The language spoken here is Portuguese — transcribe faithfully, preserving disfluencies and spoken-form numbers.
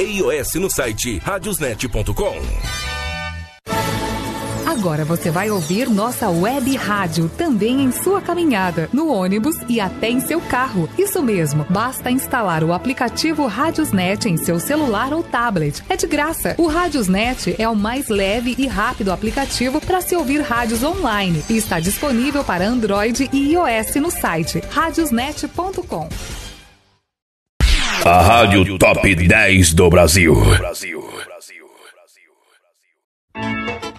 e iOS no site radiosnet ponto com. Agora você vai ouvir nossa web rádio também em sua caminhada, no ônibus e até em seu carro. Isso mesmo, basta instalar o aplicativo Radiosnet em seu celular ou tablet. É de graça. O Radiosnet é o mais leve e rápido aplicativo para se ouvir rádios online e está disponível para Android e iOS no site radiosnet ponto com. A Rádio Top dez do Brasil.